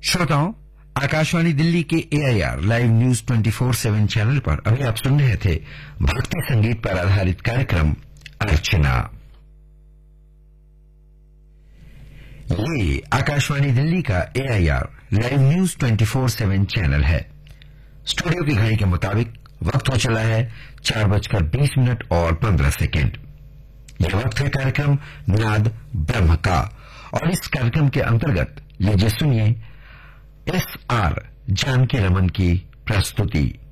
श्रोताओं, आकाशवाणी दिल्ली के AIR live news 24/7 channel पर अभी आप सुन रहे थे भक्ति संगीत पर आधारित कार्यक्रम अर्चना। ये आकाशवाणी दिल्ली का एआईआर लाइव न्यूज 24/7 चैनल है। स्टूडियो की घड़ी के मुताबिक वक्त हो चला है 4:20 और 15 सेकेंड। यह वक्त है कार्यक्रम नाद ब्रह्म का, और इस कार्यक्रम के अंतर्गत लीजिए सुनिए एस आर जानकी रमन की प्रस्तुति।